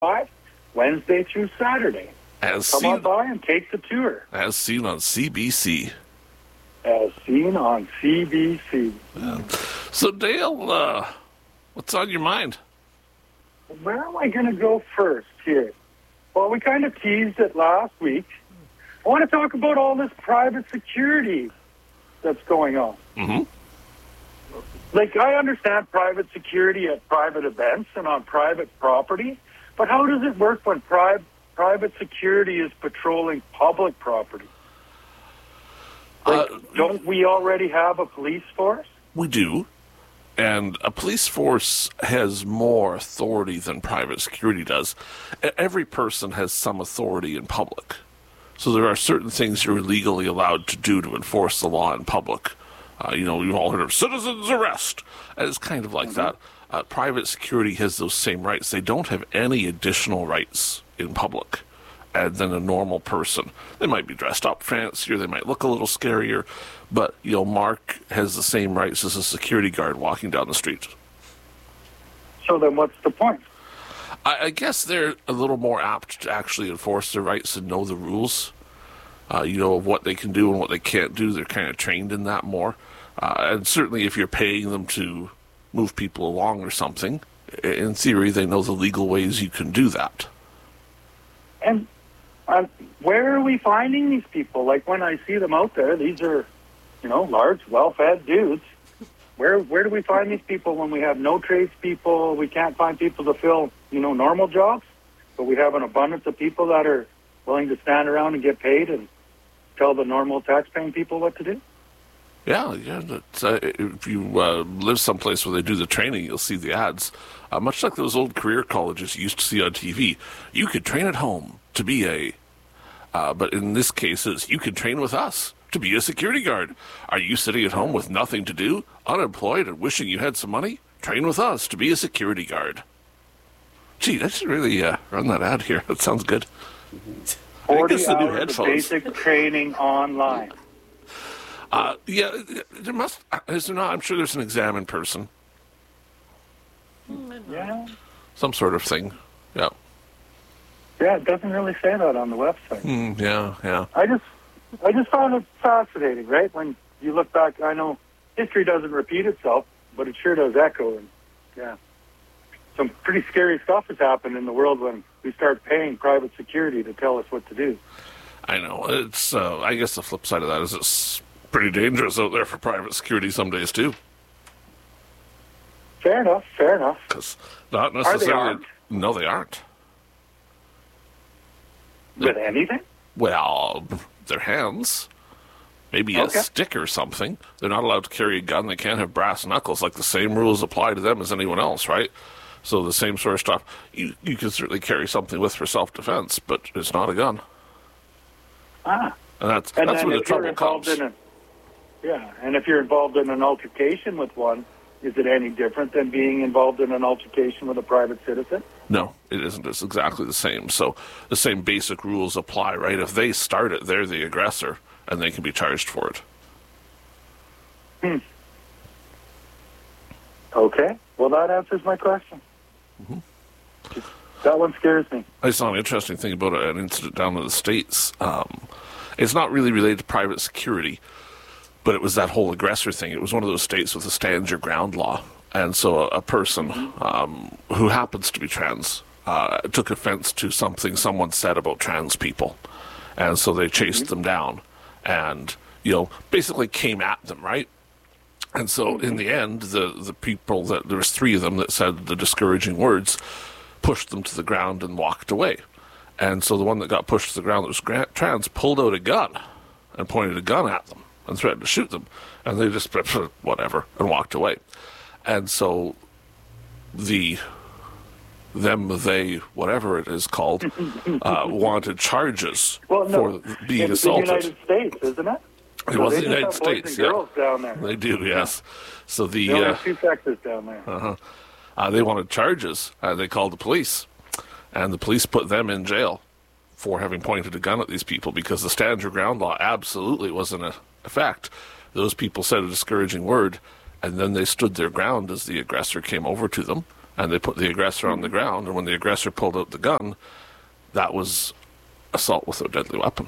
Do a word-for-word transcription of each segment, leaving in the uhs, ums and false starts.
five, Wednesday through Saturday. As Come seen, on by and take the tour. as seen on C B C. As seen on C B C. Yeah. So, Dale, uh, what's on your mind? Where am I going to go first here? Well, we kind of teased it last week. I want to talk about all this private security that's going on. Mm-hmm. Like, I understand private security at private events and on private property, but how does it work when pri- private security is patrolling public property? Like, Uh, don't we already have a police force? We do. And a police force has more authority than private security does. E- Every person has some authority in public. So there are certain things you're legally allowed to do to enforce the law in public. Uh, you know, you've all heard of citizens arrest. And it's kind of like mm-hmm. that. Uh, private security has those same rights. They don't have any additional rights in public uh, than a normal person. They might be dressed up fancier, they might look a little scarier, but, you know, Mark has the same rights as a security guard walking down the street. So then what's the point? I, I guess they're a little more apt to actually enforce their rights and know the rules, uh, you know, of what they can do and what they can't do. They're kind of trained in that more. Uh, and certainly if you're paying them to move people along or something, in theory, they know the legal ways you can do that. And uh, where are we finding these people? Like, when I see them out there, these are, you know, large, well-fed dudes. Where where do we find these people when we have no tradespeople? We can't find people to fill, you know, normal jobs, but we have an abundance of people that are willing to stand around and get paid and tell the normal tax-paying people what to do? Yeah, yeah. That's, uh, if you uh, live someplace where they do the training, you'll see the ads. Uh, much like those old career colleges you used to see on T V. You could train at home to be a... Uh, but in this case, it's, you can train with us to be a security guard. Are you sitting at home with nothing to do, unemployed, and wishing you had some money? Train with us to be a security guard. Gee, I should really uh, run that ad here. That sounds good. forty hours of basic training online. Uh, yeah, there must, is there not? I'm sure there's an exam in person. Yeah. Some sort of thing. Yeah. Yeah, it doesn't really say that on the website. Mm, yeah, yeah. I just, I just found it fascinating, right? When you look back, I know history doesn't repeat itself, but it sure does echo. And yeah, some pretty scary stuff has happened in the world when we start paying private security to tell us what to do. I know. It's. Uh, I guess the flip side of that is it's pretty dangerous out there for private security some days too. Fair enough. Fair enough. Because not necessarily. Are they aren't? No, they aren't. With anything? Well, their hands. Maybe Okay. a stick or something. They're not allowed to carry a gun. They can't have brass knuckles. Like, the same rules apply to them as anyone else, right? So the same sort of stuff. You you can certainly carry something with for self-defense, but it's not a gun. Ah. And that's, And that's then where the if you're trouble involved comes. in a, yeah, and if you're involved in an altercation with one, is it any different than being involved in an altercation with a private citizen? No, it isn't. It's exactly the same. So the same basic rules apply, right? If they start it, they're the aggressor, and they can be charged for it. Hmm. Okay. Well, that answers my question. Mm-hmm. That one scares me. I saw an interesting thing about an incident down in the States. Um, it's not really related to private security, but it was that whole aggressor thing. It was one of those states with a stand your ground law. And so a, a person um, who happens to be trans uh, took offense to something someone said about trans people. And so they chased them down and, you know, basically came at them, right? And so in the end, the, the people, that there was three of them that said the discouraging words, pushed them to the ground and walked away. And so the one that got pushed to the ground that was gra- trans pulled out a gun and pointed a gun at them and threatened to shoot them. And they just, whatever, and walked away. And so the, them, they, whatever it is called, uh, wanted charges well, no, for being it's assaulted. the United States, isn't it? It So was they the just United have boys States, and yeah. girls down there. They do, yes. So the... There uh, are two sexes down there. Uh-huh. Uh, they wanted charges. Uh, they called the police, and the police put them in jail for having pointed a gun at these people because the stand your ground law absolutely wasn't a effect. Those people said a discouraging word, and then they stood their ground as the aggressor came over to them, and they put the aggressor on the ground, and when the aggressor pulled out the gun, that was assault with a deadly weapon.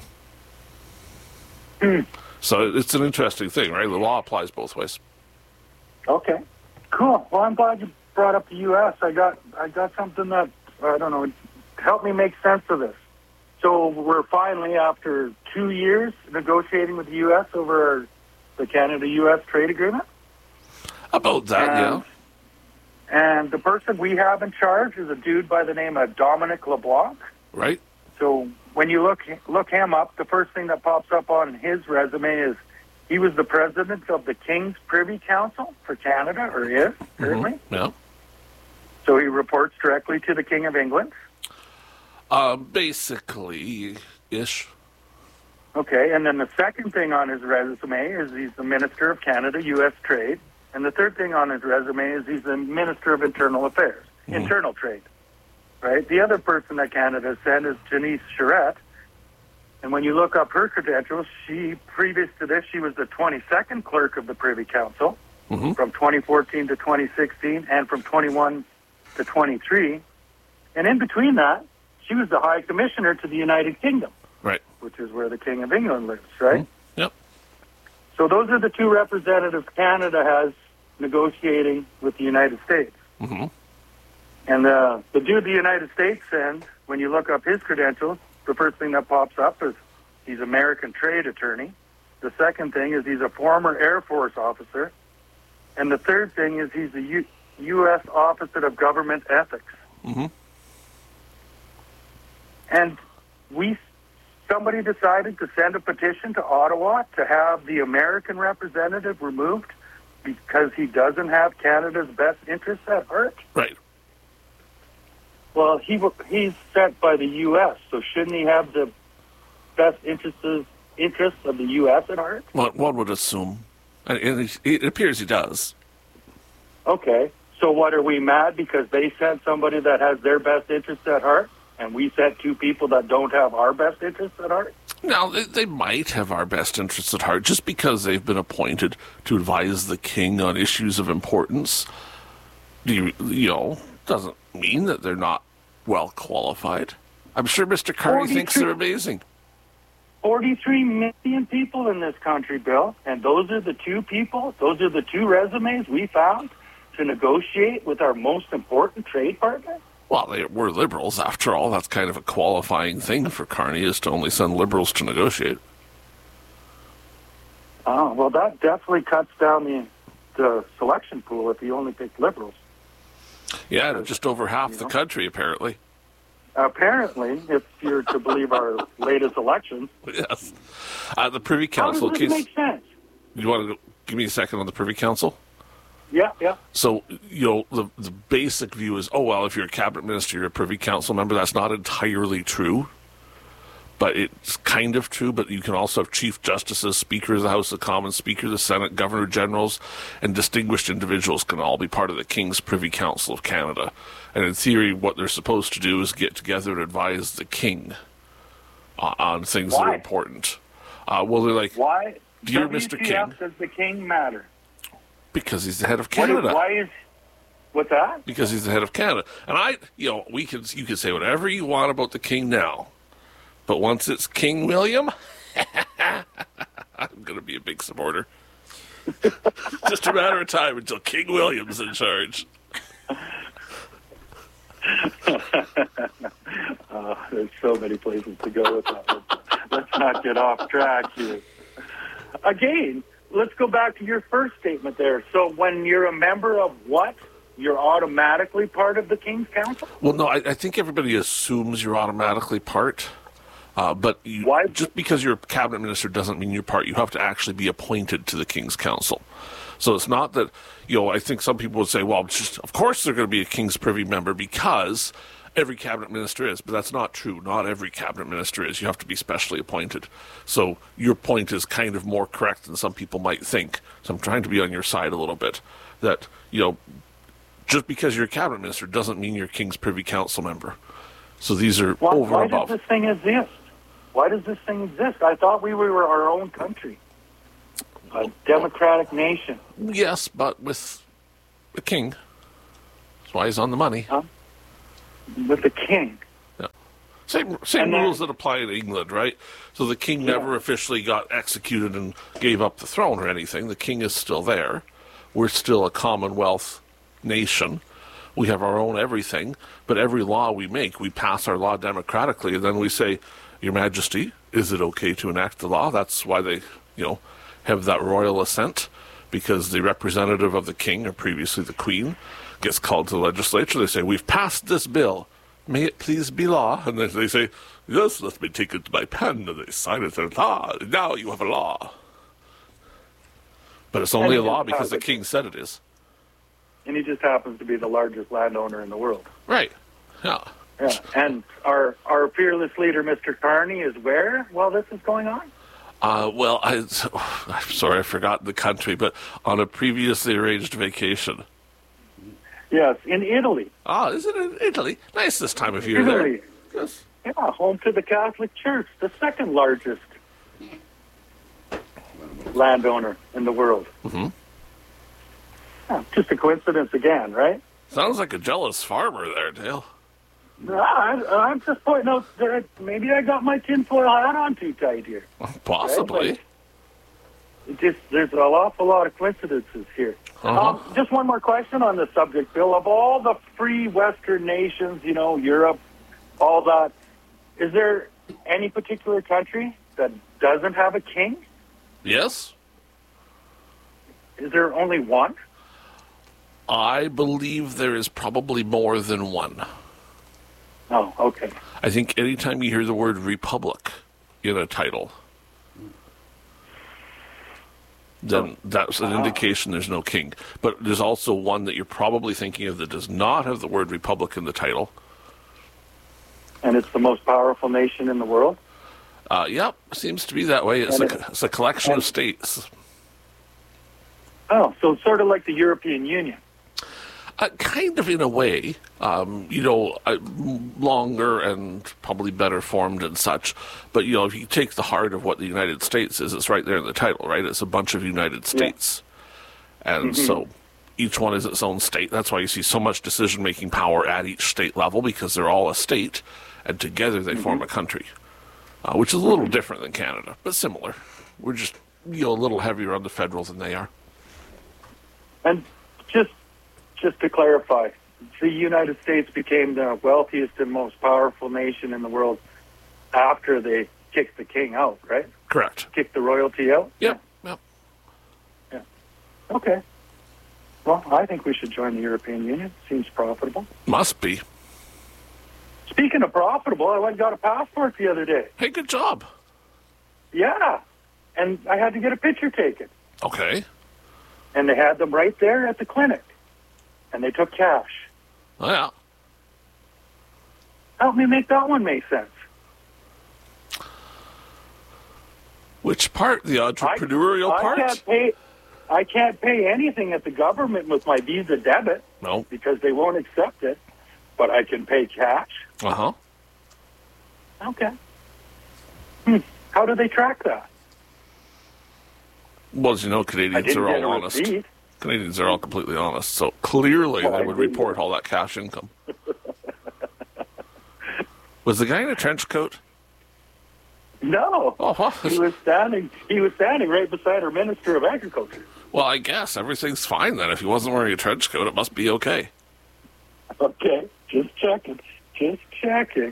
Mm. So it's an interesting thing, right? The law applies both ways. Okay, cool. Well, I'm glad you brought up the U S. I got I got something that, I don't know, help me make sense of this. So we're finally, after two years, negotiating with the U S over the Canada-U S trade agreement. About that, and, yeah. And the person we have in charge is a dude by the name of Dominic LeBlanc. Right. So when you look look him up, the first thing that pops up on his resume is he was the president of the King's Privy Council for Canada, or is currently. Mm-hmm. Yeah. So he reports directly to the King of England. Uh, basically, ish. Okay, and then the second thing on his resume is he's the Minister of Canada, U S Trade. And the third thing on his resume is he's the Minister of Internal Affairs, mm-hmm. Internal Trade. Right? The other person that Canada sent is Janice Charette. And when you look up her credentials, she, previous to this, she was the twenty-second clerk of the Privy Council mm-hmm. from twenty fourteen to twenty sixteen and from twenty-one to twenty-three. And in between that, she was the High Commissioner to the United Kingdom. Right. Which is where the King of England lives, right? Mm-hmm. Yep. So those are the two representatives Canada has negotiating with the United States. Mm-hmm. And uh, the dude the United States sends, when you look up his credentials, the first thing that pops up is he's American trade attorney. The second thing is he's a former Air Force officer. And the third thing is he's the U- U.S. Office of Government Ethics. Mm-hmm. And we, somebody decided to send a petition to Ottawa to have the American representative removed because he doesn't have Canada's best interests at heart. Right. Well, he he's sent by the U S, so shouldn't he have the best interests interests of the U S at heart? Well, one would assume, and it, it appears he does. Okay, so what, are we mad because they sent somebody that has their best interests at heart, and we sent two people that don't have our best interests at heart? Now, they, they might have our best interests at heart just because they've been appointed to advise the king on issues of importance. Do you, you know, doesn't mean that they're not well qualified. I'm sure Mister Carney thinks they're amazing. forty-three million people in this country, Bill, and those are the two people, those are the two resumes we found to negotiate with our most important trade partner? Well, they were liberals, after all. That's kind of a qualifying thing for Carney, is to only send liberals to negotiate. Oh, well, that definitely cuts down the the selection pool if you only pick liberals. Yeah, just over half you the know? country, apparently. Apparently, if you're to believe our latest elections. Yes. Uh, the Privy Council... How does this case, make sense? You want to give me a second on the Privy Council? Yeah, yeah. So, you know, the, the basic view is, oh, well, if you're a cabinet minister, you're a Privy Council member. That's not entirely true. But it's kind of true, but you can also have chief justices, speaker of the House of Commons, speaker of the Senate, governor generals, and distinguished individuals can all be part of the King's Privy Council of Canada. And in theory, what they're supposed to do is get together and advise the king uh, on things Why? that are important. Uh, well, they're like, Why? Dear Mister King. Does the king matter? Because he's the head of What Canada. is, why is... What's that? Because he's the head of Canada. And I, you know, we can, you can say whatever you want about the king now. But once it's King William, I'm going to be a big supporter. Just a matter of time until King William's in charge. uh, there's so many places to go with that one. Let's not get off track here. Again, let's go back to your first statement there. So when you're a member of what? You're automatically part of the King's Council? Well, no, I, I think everybody assumes you're automatically part. Uh, but you, Why? just because you're a cabinet minister doesn't mean you're part. You have to actually be appointed to the King's Council. So it's not that, you know, I think some people would say, well, just, of course they're going to be a King's Privy member because every cabinet minister is. But that's not true. Not every cabinet minister is. You have to be specially appointed. So your point is kind of more correct than some people might think. So I'm trying to be on your side a little bit. That, you know, just because you're a cabinet minister doesn't mean you're a King's Privy Council member. So these are why, over why and above. Why does this thing exist? Why does this thing exist? I thought we were our own country, a democratic nation. Yes, but with a king. That's why he's on the money. Huh? With the king. Yeah. Same same And then- rules that apply in England, right? So the king Yeah. never officially got executed and gave up the throne or anything. The king is still there. We're still a Commonwealth nation. We have our own everything, but every law we make, we pass our law democratically, and then we say, Your Majesty, is it okay to enact the law? That's why they, you know, have that royal assent, because the representative of the king, or previously the queen, gets called to the legislature. They say, We've passed this bill. May it please be law. And then they say, Yes, let me take it to my pen. And they sign it and ah, now you have a law. But it's only a And it law just because the happens- king said it is. And he just happens to be the largest landowner in the world. Right. Yeah. Yeah. And our our fearless leader, Mister Carney, is where while this is going on? Uh, well, I, I'm sorry, I forgot the country, but on a previously arranged vacation. Yes, in Italy. Ah, is it in Italy? Nice this time of year Italy. there. Yes. Yeah, home to the Catholic Church, the second largest landowner in the world. Mm-hmm. Yeah, just a coincidence again, right? Sounds like a jealous farmer there, Dale. No, I, I'm just pointing out that maybe I got my tinfoil hat on too tight here. Possibly. Right? It just there's an awful lot of coincidences here. Uh-huh. Um, just one more question on the subject, Bill. Of all the free Western nations, you know, Europe, all that, is there any particular country that doesn't have a king? Yes. Is there only one? I believe there is probably more than one. Oh, okay. I think anytime you hear the word republic in a title, then that's an indication there's no king. But there's also one that you're probably thinking of that does not have the word republic in the title. And it's the most powerful nation in the world? Uh, yep, seems to be that way. It's, And a, it- it's a collection and- of states. Oh, so it's sort of like the European Union. Uh, kind of in a way, um, you know, uh, longer and probably better formed and such. But, you know, if you take the heart of what the United States is, it's right there in the title, right? It's a bunch of United States. And Mm-hmm. so each one is its own state. That's why you see so much decision-making power at each state level, because they're all a state, and together they form Mm-hmm. a country, uh, which is a little different than Canada, but similar. We're just, you know, a little heavier on the federal than they are. And just just to clarify, the United States became the wealthiest and most powerful nation in the world after they kicked the king out, right? Correct. Kicked the royalty out? Yep, yep. Okay. Well, I think we should join the European Union. Seems profitable. Must be. Speaking of profitable, I went and got a passport the other day. Hey, good job. Yeah. And I had to get a picture taken. Okay. And they had them right there at the clinic. And they took cash. Oh, yeah. Help me make that one make sense. Which part? The entrepreneurial I, part? I can't pay. I can't pay anything at the government with my Visa debit No. because they won't accept it. But I can pay cash. Uh huh. Okay. Hmm. How do they track that? Well, as you know, I Canadians didn't are get a all honest. receipt. Canadians are all completely honest. So clearly Well, they I would didn't. report all that cash income. Was the guy in a trench coat? No. Oh, what? He was standing. He was standing right beside our Minister of Agriculture. Well, I guess everything's fine then. If he wasn't wearing a trench coat, it must be okay. Okay, just checking. Just checking.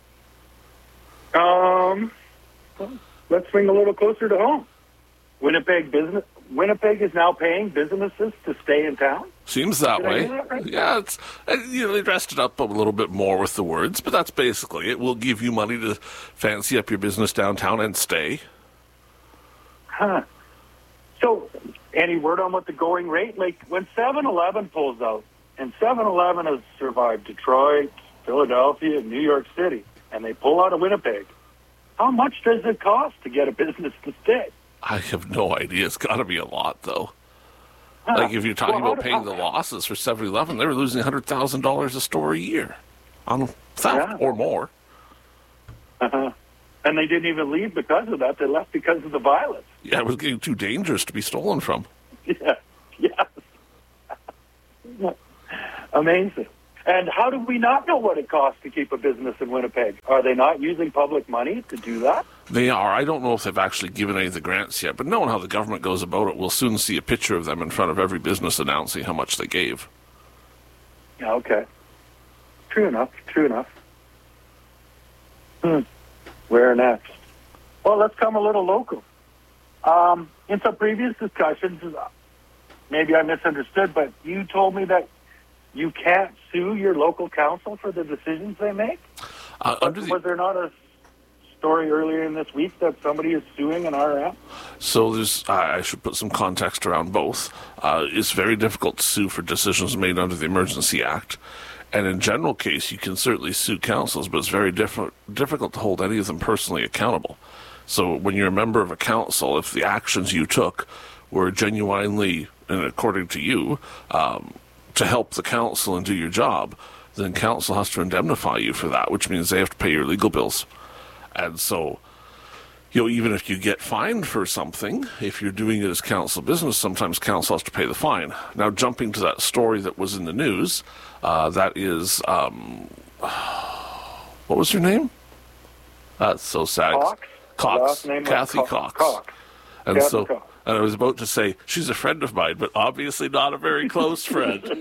Um, well, let's swing a little closer to home. Winnipeg business. Winnipeg is now paying businesses to stay in town. Seems that Did I way. hear that right? Yeah, it's uh, you know they dressed it up a little bit more with the words, but that's basically it. We'll give you money to fancy up your business downtown and stay. Huh. So, any word on what the going rate? Like when seven eleven pulls out, and seven eleven has survived Detroit, Philadelphia, and New York City, and they pull out of Winnipeg. How much does it cost to get a business to stay? I have no idea. It's got to be a lot, though. Huh. Like, if you're talking Well, how about do- paying the losses for seven eleven, they were losing one hundred thousand dollars a store a year on theft Yeah. or more. Uh-huh. And they didn't even leave because of that. They left because of the violence. Yeah, it was getting too dangerous to be stolen from. Yeah. Yeah. Amazing. And how do we not know what it costs to keep a business in Winnipeg? Are they not using public money to do that? They are. I don't know if they've actually given any of the grants yet, but knowing how the government goes about it, we'll soon see a picture of them in front of every business announcing how much they gave. Yeah, okay. True enough, true enough. Hmm. Where next? Well, let's come a little local. Um, in some previous discussions, maybe I misunderstood, but you told me that you can't sue your local council for the decisions they make? Uh, under the, was there not a story earlier in this week that somebody is suing an R M? So there's, uh, I should put some context around both. Uh, it's very difficult to sue for decisions made under the Emergency Act. And in general case, you can certainly sue councils, but it's very diff- difficult to hold any of them personally accountable. So when you're a member of a council, if the actions you took were genuinely, and according to you, um, to help the council and do your job, then council has to indemnify you for that, which means they have to pay your legal bills. And so, you know, even if you get fined for something, if you're doing it as council business, sometimes council has to pay the fine. Now, jumping to that story that was in the news, uh, that is, um, what was her name? That's so sad. Cox? Cox. Last name Kathy Cox. Cox. Cox. And Kathy so, Cox. and I was about to say, she's a friend of mine, but obviously not a very close friend.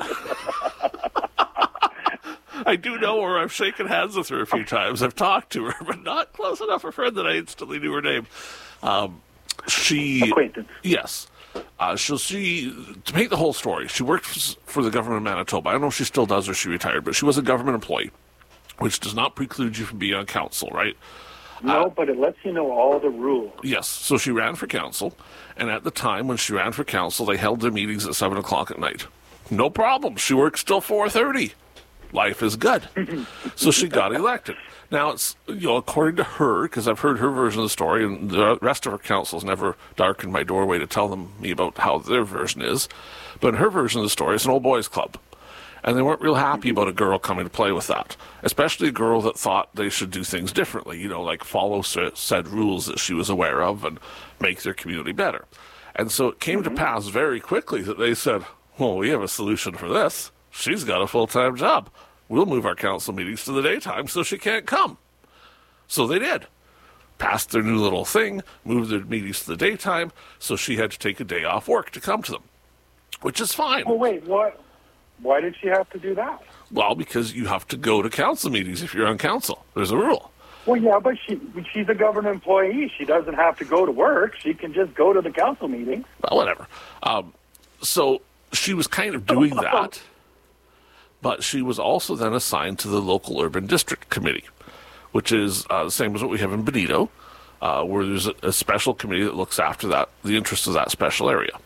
I do know her. I've shaken hands with her a few times. I've talked to her, but not close enough a friend that I instantly knew her name. Um, she... Acquaintance. Yes. Uh, so she, to make the whole story, she worked for the government of Manitoba. I don't know if she still does or she retired, but she was a government employee, which does not preclude you from being on council, right? No, Uh, but it lets you know all the rules. Yes. So she ran for council, and at the time when she ran for council, they held their meetings at seven o'clock at night. No problem. She works till four thirty. Life is good. So she got elected. Now, it's, you know, according to her, because I've heard her version of the story, and the rest of her councils never darkened my doorway to tell them me about how their version is, but in her version of the story, it's an old boys club. And they weren't real happy about a girl coming to play with that, especially a girl that thought they should do things differently, you know, like follow said rules that she was aware of and make their community better. And so it came mm-hmm. to pass very quickly that they said, well, we have a solution for this. She's got a full-time job. We'll move our council meetings to the daytime so she can't come. So they did. Passed their new little thing, moved their meetings to the daytime, so she had to take a day off work to come to them, which is fine. Well, wait, what? Why did she have to do that? Well, because you have to go to council meetings if you're on council. There's a rule. Well, yeah, but she she's a government employee. She doesn't have to go to work. She can just go to the council meetings. Well, whatever. Um, so she was kind of doing that, but she was also then assigned to the local urban district committee, which is uh, the same as what we have in Benito, uh, where there's a, a special committee that looks after that, the interests of that special area.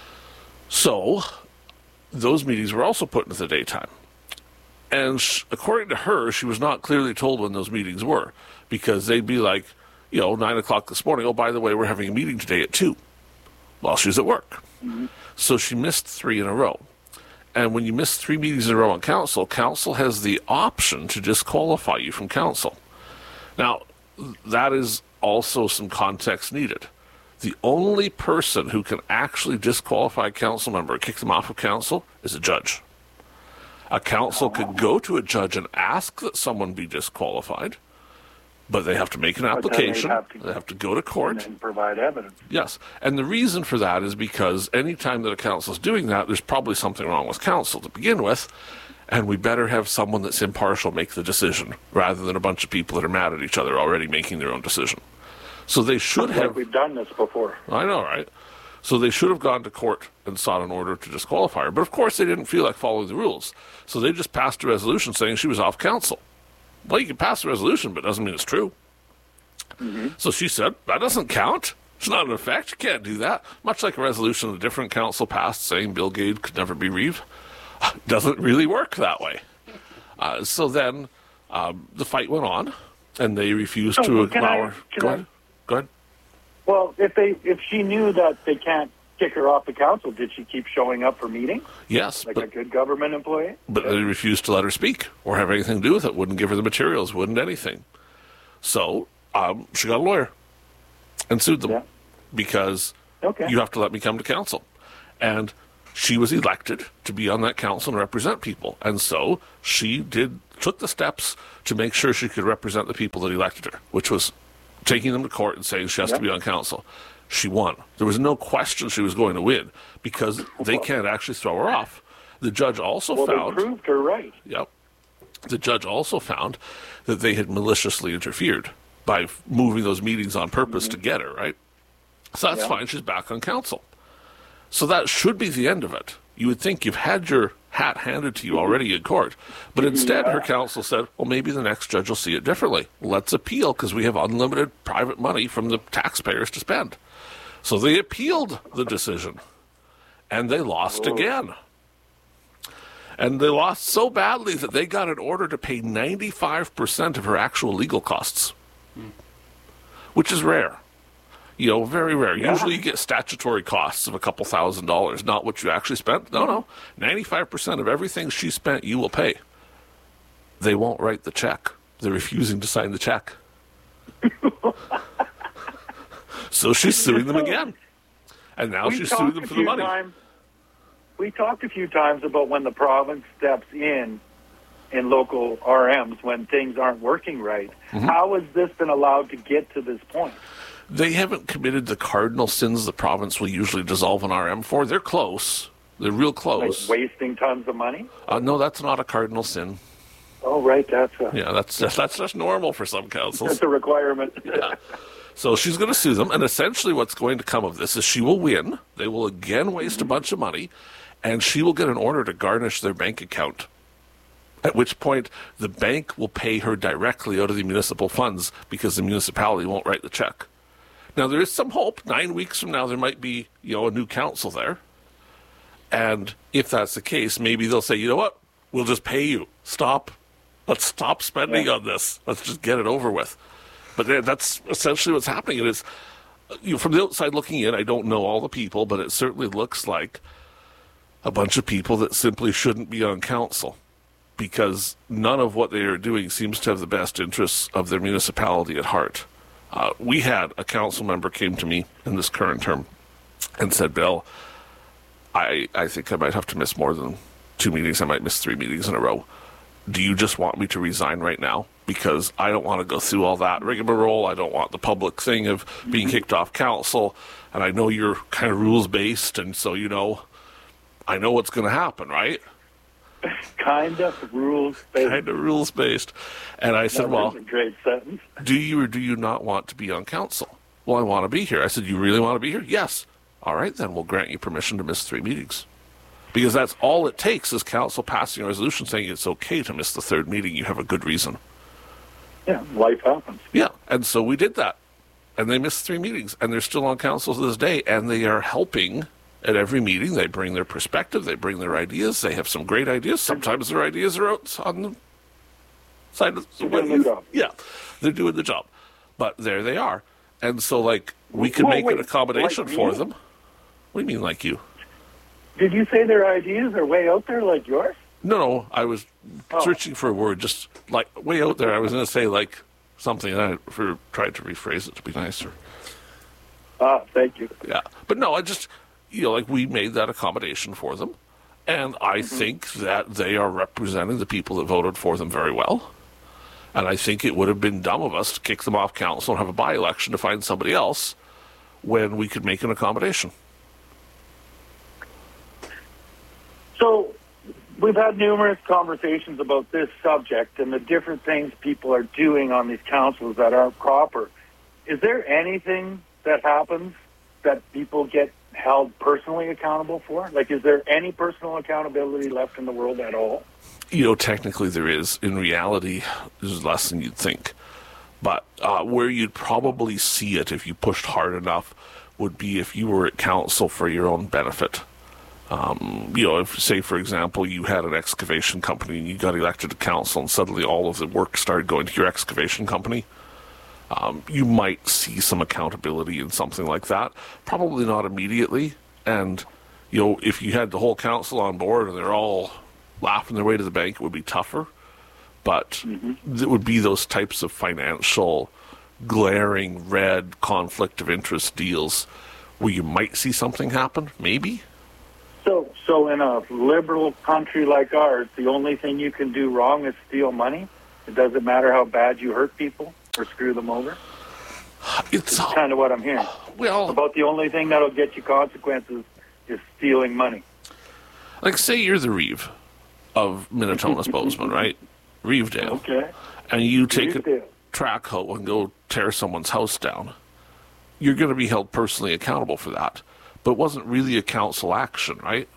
So those meetings were also put into the daytime. And sh- according to her, she was not clearly told when those meetings were, because they'd be like, you know, nine o'clock this morning, oh, by the way, we're having a meeting today at two, while she's at work. Mm-hmm. So she missed three in a row. And when you miss three meetings in a row on council, council has the option to disqualify you from council. Now, that is also some context needed. The only person who can actually disqualify a council member or kick them off of council is a judge. A council could go to a judge and ask that someone be disqualified, but they have to make an application. Have to, they have to go to court and provide evidence. Yes, and the reason for that is because any time that a council is doing that, there's probably something wrong with council to begin with, and we better have someone that's impartial make the decision rather than a bunch of people that are mad at each other already making their own decision. So they should have. Like we've done this before. I know, right? So they should have gone to court and sought an order to disqualify her. But of course, they didn't feel like following the rules. So they just passed a resolution saying she was off council. Well, you can pass a resolution, but it doesn't mean it's true. Mm-hmm. So she said, that doesn't count. It's not in effect. You can't do that. Much like a resolution a different council passed saying Bill Gates could never be reeved. Doesn't really work that way. Uh, so then um, the fight went on, and they refused so, to can allow I, her. can Go I, ahead. Go ahead. Well, if they if she knew that they can't kick her off the council, did she keep showing up for meetings? Yes. Like but, a good government employee? But yeah. They refused to let her speak or have anything to do with it, wouldn't give her the materials, wouldn't anything. So um, she got a lawyer and sued them yeah. because okay. you have to let me come to council. And she was elected to be on that council and represent people. And so she did took the steps to make sure she could represent the people that elected her, which was taking them to court and saying she has Yep. to be on council. She won. There was no question she was going to win because they can't actually throw her off. The judge also Well, found... they proved her right. Yep. The judge also found that they had maliciously interfered by f- moving those meetings on purpose Mm-hmm. to get her, right? So that's Yeah. fine. She's back on council. So that should be the end of it. You would think you've had your hat handed to you already in court. But instead, her Yeah. counsel said, well, maybe the next judge will see it differently. Let's appeal because we have unlimited private money from the taxpayers to spend. So they appealed the decision. And they lost Oh. again. And they lost so badly that they got an order to pay ninety-five percent of her actual legal costs, which is rare. You know, very rare. Yeah. Usually you get statutory costs of a couple thousand dollars, not what you actually spent. No, no. ninety-five percent of everything she spent, you will pay. They won't write the check. They're refusing to sign the check. So she's suing them again. And now We she's talked suing them a for the few money. times- we talked a few times about when the province steps in in local R Ms when things aren't working right. Mm-hmm. How has this been allowed to get to this point? They haven't committed the cardinal sins the province will usually dissolve an R M for. They're close. They're real Like close. wasting tons of money? Uh, no, that's not a cardinal sin. Oh, right, that's a, Yeah, that's that's just normal for some councils. that's a requirement. Yeah. So she's going to sue them, and essentially what's going to come of this is she will win. They will again waste a bunch of money, and she will get an order to garnish their bank account. At which point, the bank will pay her directly out of the municipal funds because the municipality won't write the check. Now, there is some hope. Nine weeks from now, there might be, you know, a new council there. And if that's the case, maybe they'll say, you know what? We'll just pay you. Stop. Let's stop spending Yeah. on this. Let's just get it over with. But then that's essentially what's happening. And it's, you know, from the outside looking in, I don't know all the people, but it certainly looks like a bunch of people that simply shouldn't be on council because none of what they are doing seems to have the best interests of their municipality at heart. Uh, we had a council member came to me in this current term and said, Bill, I, I think I might have to miss more than two meetings. I might miss three meetings in a row. Do you just want me to resign right now? Because I don't want to go through all that rigmarole. I don't want the public thing of being kicked off council. And I know you're kind of rules-based, and so, you know, I know what's going to happen, right? Kind of rules based. Kind of rules-based. And I said, That well, was a great sentence. do you or do you not want to be on council? Well, I want to be here. I said, you really want to be here? Yes. All right, then we'll grant you permission to miss three meetings. Because that's all it takes is council passing a resolution saying it's okay to miss the third meeting. You have a good reason. Yeah, life happens. Yeah, and so we did that. And they missed three meetings, and they're still on council to this day, and they are helping at every meeting. They bring their perspective, they bring their ideas. They have some great ideas. Sometimes their ideas are out on the side of They're doing the job. Yeah, they're doing the job. But there they are. And so, like, we could Well, make wait, an accommodation like for me? them. What do you mean, like you? Did you say their ideas are way out there like yours? No, no, I was Oh. searching for a word, just like way out there. I was going to say like something, and I for, tried to rephrase it to be nicer. Ah, thank you. Yeah, but no, I just, you know, like we made that accommodation for them, and I think that they are representing the people that voted for them very well. And I think it would have been dumb of us to kick them off council and have a by-election to find somebody else when we could make an accommodation. So we've had numerous conversations about this subject and the different things people are doing on these councils that aren't proper. Is there anything that happens that people get held personally accountable for? Like, is there any personal accountability left in the world at all? You know, technically there is. In reality, there's less than you'd think. But uh, where you'd probably see it if you pushed hard enough would be if you were at council for your own benefit. Um, you know, if, say, for example, you had an excavation company and you got elected to council and suddenly all of the work started going to your excavation company, um, you might see some accountability in something like that. Probably not immediately. And, you know, if you had the whole council on board and they're all laughing their way to the bank, it would be tougher. But mm-hmm. it would be those types of financial, glaring, red conflict of interest deals where you might see something happen, maybe. So, so in a liberal country like ours, the only thing you can do wrong is steal money. It doesn't matter how bad you hurt people or screw them over. It's It's kind of what I'm hearing. well, About the only thing that'll get you consequences is stealing money. like say you're the Reeve of Minnetonka's Bozeman, right? Reevedale. Okay. And you take a Reevedale. track hoe and go tear someone's house down. You're going to be held personally accountable for that. But it wasn't really a council action, right?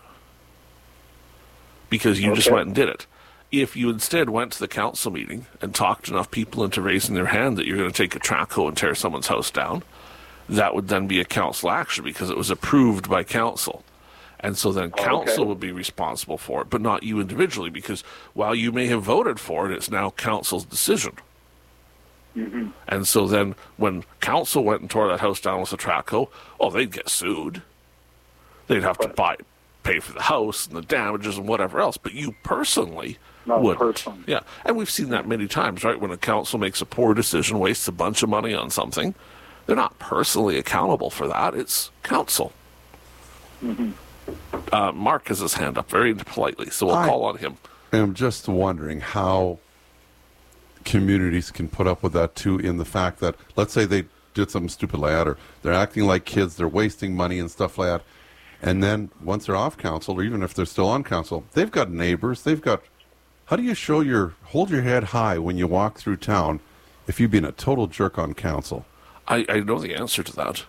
Because you just Okay. went and did it. If you instead went to the council meeting and talked enough people into raising their hand that you're going to take a track hoe and tear someone's house down, that would then be a council action because it was approved by council. And so then council okay. would be responsible for it, but not you individually, because while you may have voted for it, it's now council's decision. Mm-hmm. And so then when council went and tore that house down with a track hoe, oh, they'd get sued. They'd have to Right. buy, pay for the house and the damages and whatever else. But you personally Not wouldn't. personally. Yeah, and we've seen that many times, right? When a council makes a poor decision, wastes a bunch of money on something, they're not personally accountable for that. It's council. Mm-hmm. Uh, Mark has his hand up very politely, so we'll Hi. call on him. I'm just wondering how communities can put up with that too, in the fact that, let's say they did something stupid like that, or they're acting like kids, they're wasting money and stuff like that, and then once they're off council, or even if they're still on council, they've got neighbors, they've got, how do you show your, hold your head high when you walk through town if you've been a total jerk on council? I, I know the answer to that.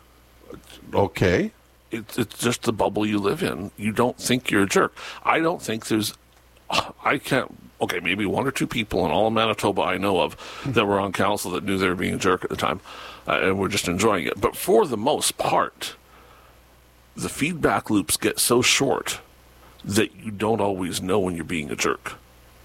Okay. It's it's just the bubble you live in. You don't think you're a jerk. I don't think there's. I can't. Okay, maybe one or two people in all of Manitoba I know of that were on council that knew they were being a jerk at the time, uh, and were just enjoying it. But for the most part, the feedback loops get so short that you don't always know when you're being a jerk.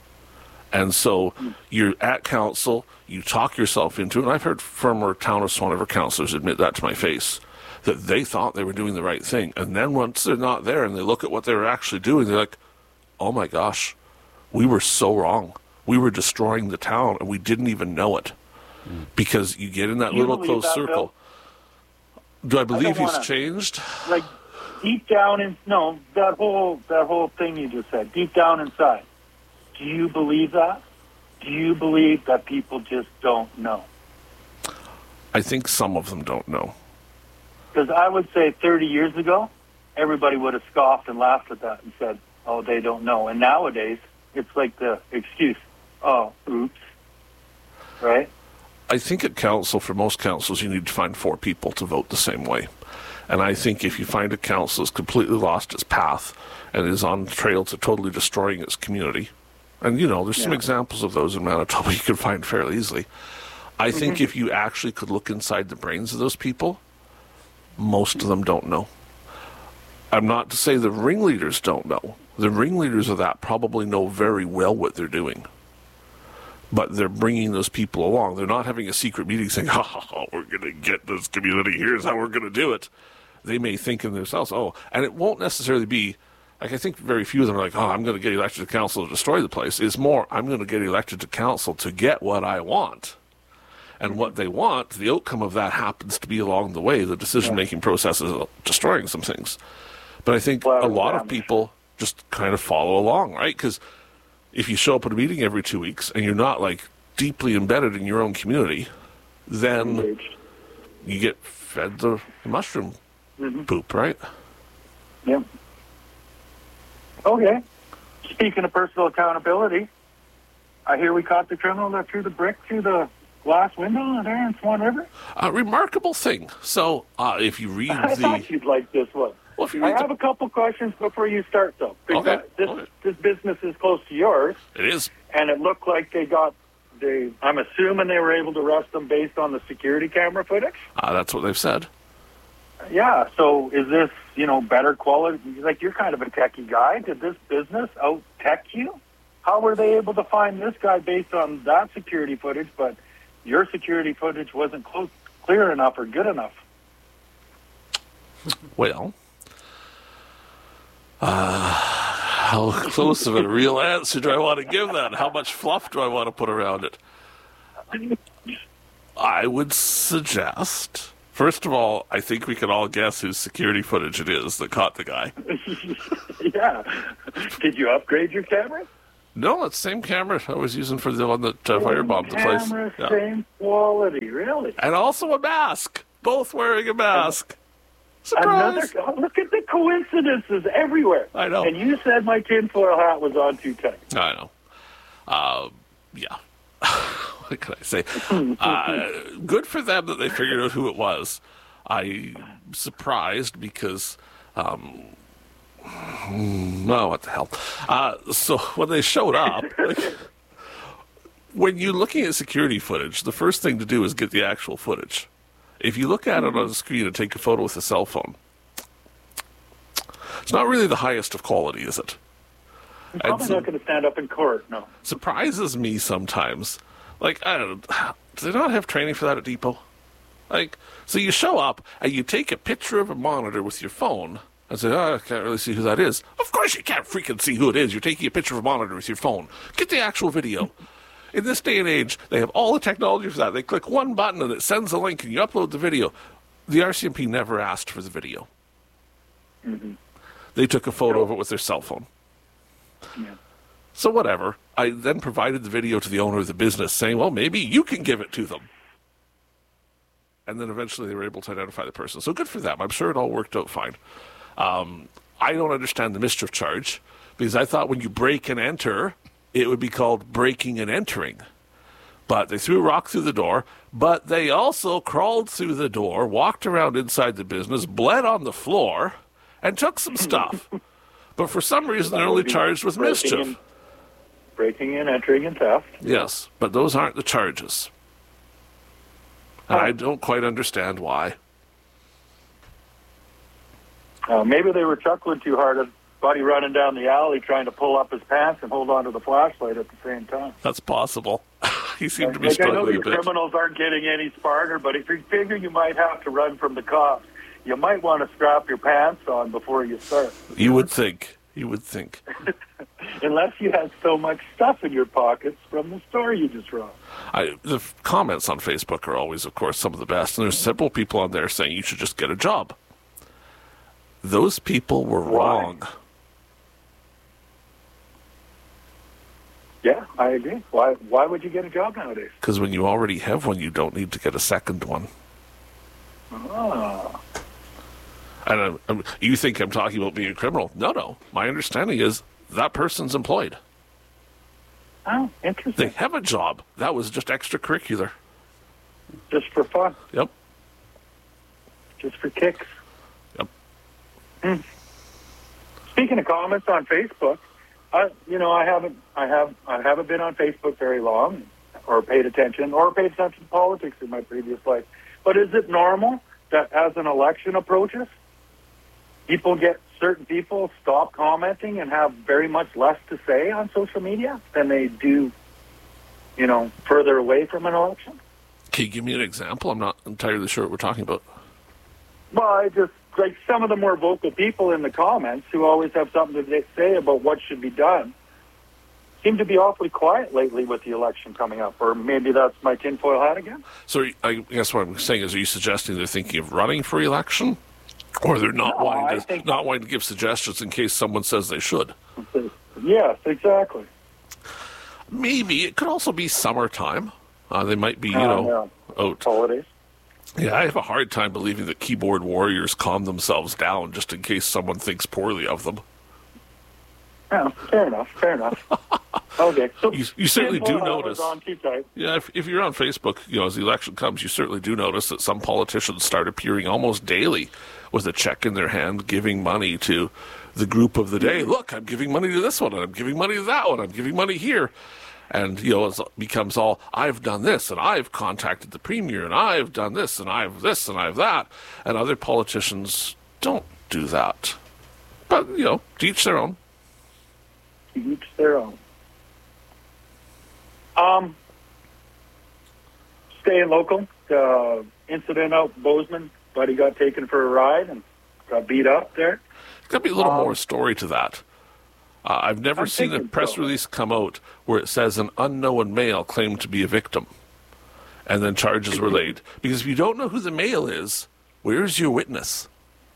And so you're at council, you talk yourself into it. And I've heard former town of Swan River councillors admit that to my face, that they thought they were doing the right thing. And then once they're not there and they look at what they were actually doing, they're like, oh my gosh, we were so wrong. We were destroying the town and we didn't even know it. Mm. Because you get in that Do you little believe closed that, circle. Do I believe don't he's wanna- changed? Like deep down in no that whole that whole thing you just said. Deep down inside, do you believe that? Do you believe that people just don't know? I think some of them don't know. Because I would say thirty years ago, everybody would have scoffed and laughed at that and said, "Oh, they don't know." And nowadays, it's like the excuse, "Oh, oops," right? I think at council, for most councils, you need to find four people to vote the same way. And I think if you find a council that's completely lost its path and is on the trail to totally destroying its community, and, you know, there's some Yeah. examples of those in Manitoba you can find fairly easily. I think Mm-hmm. if you actually could look inside the brains of those people, most of them don't know. I'm not to say the ringleaders don't know. The ringleaders of that probably know very well what they're doing. But they're bringing those people along. They're not having a secret meeting saying, oh, we're going to get this community. Here's how we're going to do it. They may think in themselves, oh, and it won't necessarily be, like I think very few of them are like, oh, I'm going to get elected to council to destroy the place. It's more, I'm going to get elected to council to get what I want. And what they want, the outcome of that happens to be along the way, the decision-making process is destroying some things. But I think Well, a lot damage. of people just kind of follow along, right? Because if you show up at a meeting every two weeks and you're not, like, deeply embedded in your own community, then Engaged. you get fed the mushroom Mhm. poop, right? Yep. Okay. Speaking of personal accountability, I hear we caught the criminal that threw the brick through the glass window there in Swan River. A remarkable thing. So, uh, if you read I the... thought you'd like this one. Well, if you I read have the, a couple questions before you start, though. Because Okay. This, Okay. this business is close to yours, it is. and it looked like they got, they. I'm assuming they were able to arrest them based on the security camera footage. Uh, that's what they've said. Yeah, so is this, you know, better quality? Like, you're kind of a techie guy. Did this business out-tech you? How were they able to find this guy based on that security footage, but your security footage wasn't close, clear enough or good enough? Well, uh, how close of a real answer do I want to give that? How much fluff do I want to put around it? I would suggest, First of all, I think we can all guess whose security footage it is that caught the guy. Yeah. Did you upgrade your camera? No, it's the same camera I was using for the one that uh, firebombed the place. Camera, Yeah. same quality, really. And also a mask. Both wearing a mask. Surprise! Another. Oh, look at the coincidences everywhere. I know. And you said my tinfoil hat was on too tight. I know. Uh, yeah. What can I say? Uh, good for them that they figured out who it was. I'm surprised because, um, oh, what the hell? Uh, so when they showed up, like, when you're looking at security footage, the first thing to do is get the actual footage. If you look at it on the screen and take a photo with a cell phone, it's not really the highest of quality, is it? I'm probably so- not going to stand up in court, no. Surprises me sometimes. Like, I don't know, do they not have training for that at Depot? Like, so you show up and you take a picture of a monitor with your phone and say, oh, I can't really see who that is. Of course you can't freaking see who it is. You're taking a picture of a monitor with your phone. Get the actual video. In this day and age, they have all the technology for that. They click one button and it sends a link and you upload the video. The R C M P never asked for the video. Mm-hmm. They took a photo of it with their cell phone. Yeah. So whatever. I then provided the video to the owner of the business saying, well, maybe you can give it to them. And then eventually they were able to identify the person. So good for them. I'm sure it all worked out fine. Um, I don't understand the mischief charge because I thought when you break and enter, it would be called breaking and entering. But they threw a rock through the door, but they also crawled through the door, walked around inside the business, bled on the floor, and took some stuff. But for some reason, they're only charged with breaking mischief. And, breaking and entering and theft. Yes, but those aren't the charges. And I don't quite understand why. Uh, maybe they were chuckling too hard at Buddy running down the alley trying to pull up his pants and hold on to the flashlight at the same time. That's possible. He seemed to be Like, I know struggling the a bit. criminals aren't getting any smarter, but if you figure you might have to run from the cops, you might want to strap your pants on before you start. You would think. You would think. Unless you have so much stuff in your pockets from the store you just robbed. I, the f- comments on Facebook are always, of course, some of the best. And there's several people on there saying you should just get a job. Those people were Why? wrong. Yeah, I agree. Why Why would you get a job nowadays? Because when you already have one, you don't need to get a second one. Oh. And I'm, I'm, you think I'm talking about being a criminal? No, no. My understanding is that person's employed. Oh, They interesting. have a job. That was just extracurricular. Just for fun. Yep. Just for kicks. Yep. Hmm. Speaking of comments on Facebook, I, you know, I haven't, I have, I haven't been on Facebook very long, or paid attention, or paid attention to politics in my previous life. But is it normal that as an election approaches, people get certain people stop commenting and have very much less to say on social media than they do, you know, further away from an election? Can you give me an example? I'm not entirely sure what we're talking about. Well, I just, like some of the more vocal people in the comments who always have something to say about what should be done seem to be awfully quiet lately with the election coming up. Or maybe that's my tinfoil hat again. So I guess what I'm saying is, are you suggesting they're thinking of running for election? Or they're not No, wanting I to, think- not wanting to give suggestions in case someone says they should? Yes, exactly. Maybe. It could also be summertime. Uh, they might be, you Uh, know, out. Holidays. Yeah, I have a hard time believing that keyboard warriors calm themselves down just in case someone thinks poorly of them. Yeah, fair enough, fair enough. Okay. So You- you certainly tinfoil do hat was notice. on too tight. Yeah, if, if you're on Facebook, you know, as the election comes, you certainly do notice that some politicians start appearing almost daily with a check in their hand, giving money to the group of the day. Look, I'm giving money to this one, and I'm giving money to that one, I'm giving money here. And, you know, it becomes all, I've done this, and I've contacted the premier, and I've done this, and I've this, and I've that. And other politicians don't do that. But, you know, to each their own. To each their own. Um, staying local, uh, incident out Bozeman, buddy got taken for a ride and got beat up there. There's got to be a little Um, more story to that. Uh, I've never I'm seen a thinking press so. release come out where it says an unknown male claimed to be a victim. and then charges were laid. Because if you don't know who the male is, where's your witness?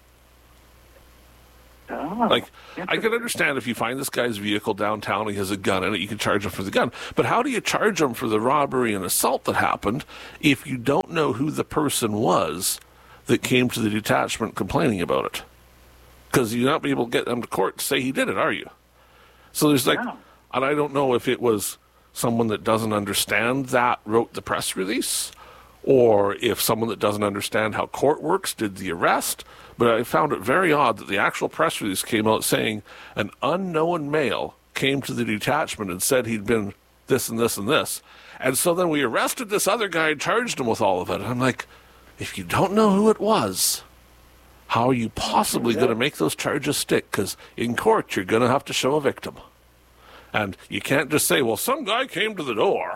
Oh, Like, I can understand if you find this guy's vehicle downtown, he has a gun in it, you can charge him for the gun. But how do you charge him for the robbery and assault that happened if you don't know who the person was that came to the detachment complaining about it? Because you're not be able to get them to court to say he did it, are you? So there's like, Yeah. and I don't know if it was someone that doesn't understand that wrote the press release, or if someone that doesn't understand how court works did the arrest. But I found it very odd that the actual press release came out saying an unknown male came to the detachment and said he'd been this and this and this. And so then we arrested this other guy and charged him with all of it. And I'm like, if you don't know who it was, how are you possibly going to make those charges stick? Because in court, you're going to have to show a victim. And you can't just say, well, some guy came to the door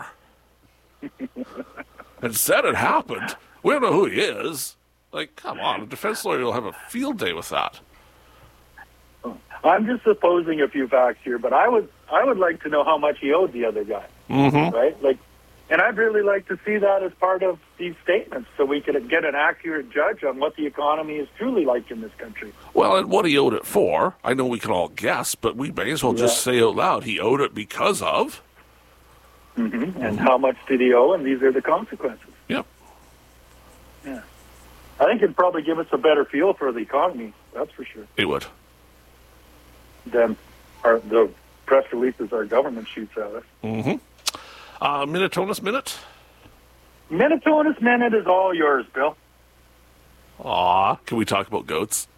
and said it happened. We don't know who he is. Like, come on, a defense lawyer will have a field day with that. I'm just supposing a few facts here, but I would I would like to know how much he owed the other guy, Mm-hmm. right? Like, and I'd really like to see that as part of these statements, so we could get an accurate judge on what the economy is truly like in this country. Well, and what he owed it for, I know we can all guess, but we may as well just Yeah. say out loud, he owed it because of. Mm-hmm. And how much did he owe? And these are the consequences. Yep. Yeah, I think it'd probably give us a better feel for the economy. That's for sure. It would. Than our, the press releases our government shoots at us. Mm-hmm. Uh, Minnetonus Minute? Minnetonus Minute is all yours, Bill. Aw, can we talk about goats?